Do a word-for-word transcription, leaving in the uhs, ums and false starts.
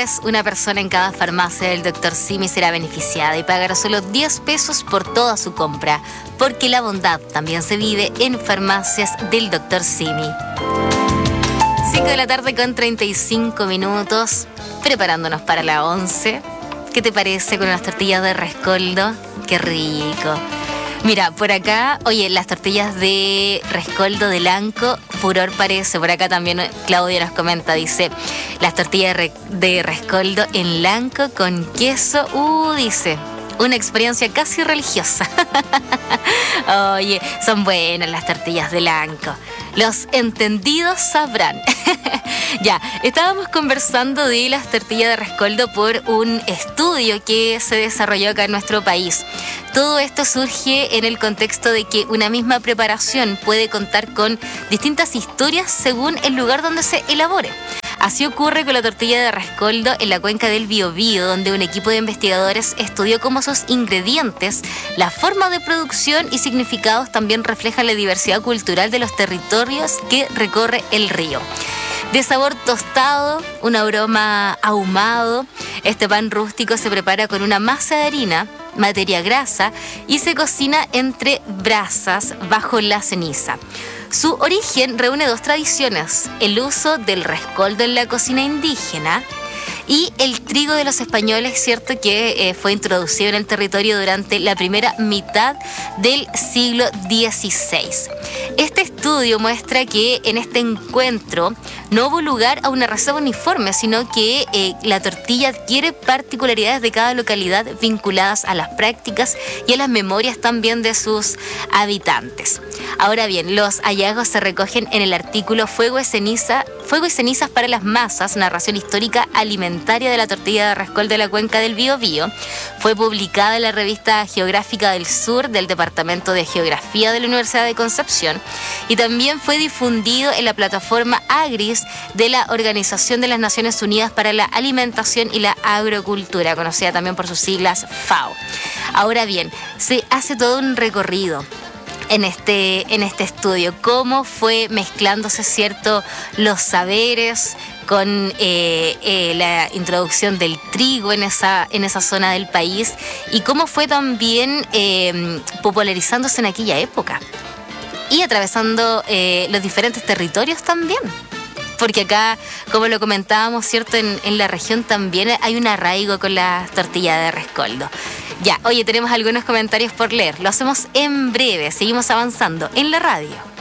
mes, una persona en cada farmacia del doctor Simi será beneficiada y pagará solo diez pesos por toda su compra, porque la bondad también se vive en farmacias del doctor Simi. cinco de la tarde con treinta y cinco minutos, preparándonos para la once. ¿Qué te parece con las tortillas de rescoldo? ¡Qué rico! Mira, por acá, oye, las tortillas de rescoldo de Lanco, furor parece. Por acá también Claudia nos comenta, dice, las tortillas de, re, de rescoldo en Lanco con queso, uh, dice, una experiencia casi religiosa. Oye, son buenas las tortillas de Lanco. Los entendidos sabrán. Ya, estábamos conversando de las tortillas de rescoldo por un estudio que se desarrolló acá en nuestro país. Todo esto surge en el contexto de que una misma preparación puede contar con distintas historias según el lugar donde se elabore. Así ocurre con la tortilla de rescoldo en la cuenca del Biobío, donde un equipo de investigadores estudió cómo sus ingredientes, la forma de producción y significados también reflejan la diversidad cultural de los territorios que recorre el río. De sabor tostado, un aroma ahumado, este pan rústico se prepara con una masa de harina, materia grasa y se cocina entre brasas bajo la ceniza. Su origen reúne dos tradiciones, el uso del rescoldo en la cocina indígena y el trigo de los españoles, cierto, que eh, fue introducido en el territorio durante la primera mitad del siglo dieciséis. Este estudio muestra que en este encuentro no hubo lugar a una receta uniforme, sino que eh, la tortilla adquiere particularidades de cada localidad vinculadas a las prácticas y a las memorias también de sus habitantes. Ahora bien, los hallazgos se recogen en el artículo Fuego y ceniza, Fuego y cenizas para las masas, narración histórica alimentaria de la tortilla de rescoldo de la cuenca del Biobío. Fue publicada en la revista Geográfica del Sur del Departamento de Geografía de la Universidad de Concepción y también fue difundido en la plataforma Agris de la Organización de las Naciones Unidas para la Alimentación y la Agrocultura, conocida también por sus siglas FAO. Ahora bien, se hace todo un recorrido en este, en este estudio, cómo fue mezclándose, cierto, los saberes con eh, eh, la introducción del trigo en esa, en esa zona del país y cómo fue también eh, popularizándose en aquella época y atravesando eh, los diferentes territorios también. Porque acá, como lo comentábamos, cierto, en, en la región también hay un arraigo con la tortilla de rescoldo. Ya, oye, tenemos algunos comentarios por leer. Lo hacemos en breve. Seguimos avanzando en la radio.